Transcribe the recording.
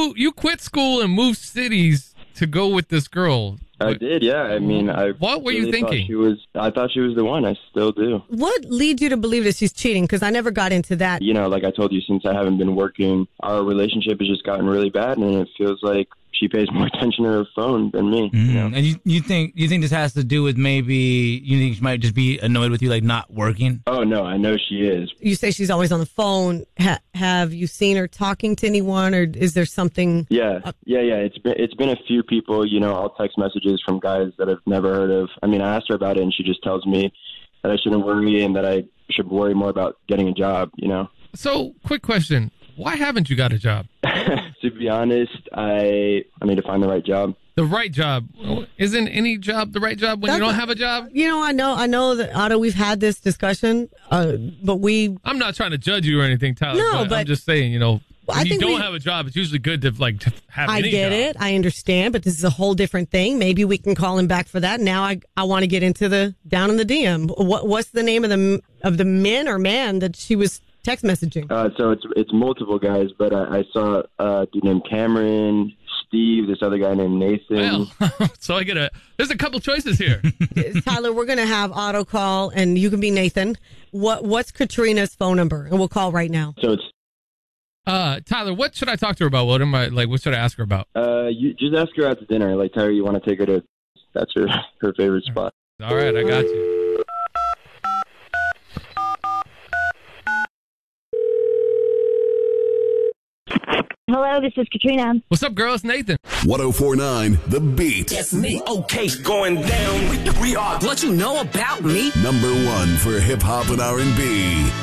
you quit school and moved cities to go with this girl. I did, yeah. I mean, What were you thinking? I thought she was the one. I still do. What leads you to believe that she's cheating? Because I never got into that. You know, like I told you, since I haven't been working, our relationship has just gotten really bad, and it feels like she pays more attention to her phone than me. You know? And you think this has to do with maybe you think she might just be annoyed with you, like not working? Oh no, I know she is. You say she's always on the phone. Have you seen her talking to anyone, or is there something? Yeah. It's been a few people. You know, all text messages from guys that I've never heard of. I mean, I asked her about it, and she just tells me that I shouldn't worry and that I should worry more about getting a job. You know. So, quick question: why haven't you got a job? To be honest, I need to find the right job. The right job? Isn't any job the right job when you don't have a job? You know, I know that, Otto, we've had this discussion, but I'm not trying to judge you or anything, Tyler. No, but I'm just saying, you know, I if you think don't have a job, it's usually good to have I any get job. it. I understand, but this is a whole different thing. Maybe we can call him back for that. Now I want to get into the down in the DM. What's the name of the men or man that she was text messaging? So it's multiple guys, but I saw a dude named Cameron, Steve, this other guy named Nathan. Well, so there's a couple choices here. Tyler, we're going to have Otto call, and you can be Nathan. What's Katrina's phone number? And we'll call right now. So it's Tyler, what should I talk to her about? What should I ask her about? You just ask her out to dinner. Like, Tyler, you want to take her to? That's her favorite spot. All right, I got you. Hello, this is Katrina. What's up, girl? It's Nathan. 104.9 The Beat. That's me. Okay, going down. We are. What you know about me? Number one for hip hop and R&B.